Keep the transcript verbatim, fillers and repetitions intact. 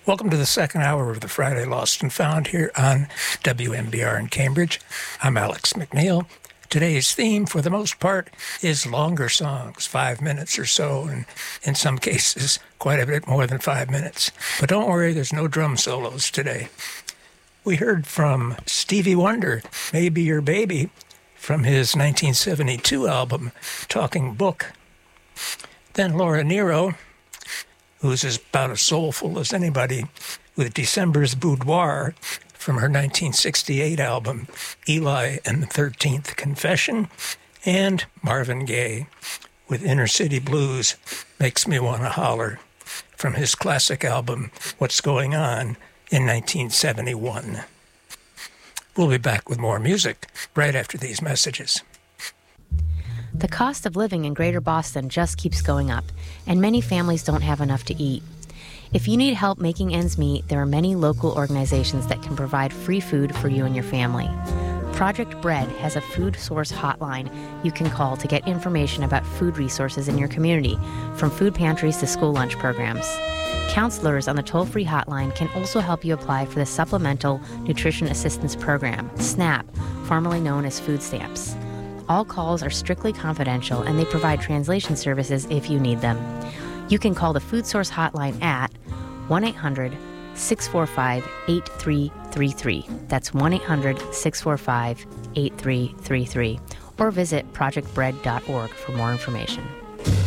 Welcome to the second hour of the Friday Lost and Found here on W M B R in Cambridge. I'm Alex McNeil. Today's theme, for the most part, is longer songs, five minutes or so, and in some cases, quite a bit more than five minutes. But don't worry, there's no drum solos today. We heard from Stevie Wonder, Maybe Your Baby, from his nineteen seventy-two album, Talking Book. Then Laura Nyro, who's about as soulful as anybody, with December's Boudoir from her nineteen sixty-eight album, Eli and the thirteenth Confession, and Marvin Gaye with Inner City Blues, Makes Me Wanna Holler, from his classic album, What's Going On, in nineteen seventy-one. We'll be back with more music right after these messages. The cost of living in Greater Boston just keeps going up, and many families don't have enough to eat. If you need help making ends meet, there are many local organizations that can provide free food for you and your family. Project Bread has a food source hotline you can call to get information about food resources in your community, from food pantries to school lunch programs. Counselors on the toll-free hotline can also help you apply for the Supplemental Nutrition Assistance Program, SNAP, formerly known as food stamps. All calls are strictly confidential, and they provide translation services if you need them. You can call the Food Source Hotline at one eight hundred six four five eight three three three. That's one eight hundred six four five eight three three three. Or visit project bread dot org for more information.